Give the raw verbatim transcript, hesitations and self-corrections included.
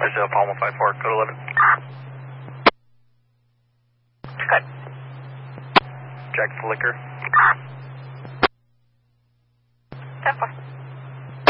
There's a Palma five four, code eleven. Good. Jack Flicker.